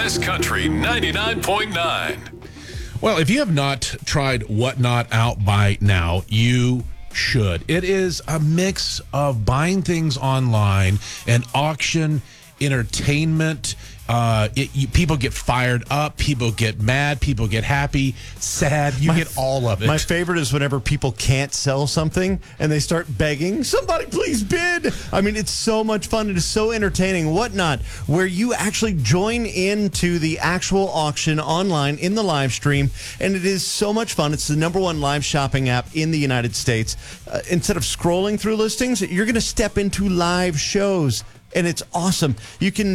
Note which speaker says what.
Speaker 1: West Country 99.9.
Speaker 2: Well, if you have not tried Whatnot out by now, you should. It is a mix of buying things online and auction entertainment. People get fired up, people get mad, people get happy, sad. You get all of it.
Speaker 3: My favorite is whenever people can't sell something and they start begging, somebody please bid. I mean, it's so much fun. It is so entertaining. Whatnot, where you actually join into the actual auction online in the live stream, and it is so much fun. It's the #1 live shopping app in the United States. Instead of scrolling through listings, you're going to step into live shows. And it's awesome. You can